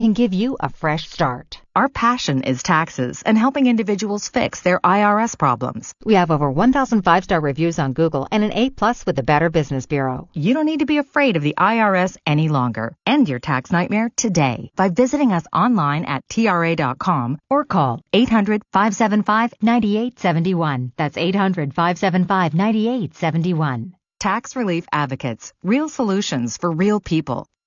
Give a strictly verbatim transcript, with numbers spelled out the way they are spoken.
and give you a fresh start. Our passion is taxes and helping individuals fix their I R S problems. We have over one thousand five-star reviews on Google and an A plus with the Better Business Bureau. You don't need to be afraid of the I R S any longer. End your tax nightmare today by visiting us online at T R A dot com or call eight hundred, five seven five, nine eight seven one. That's eight hundred, five seven five, nine eight seven one. Tax Relief Advocates. Real solutions for real people.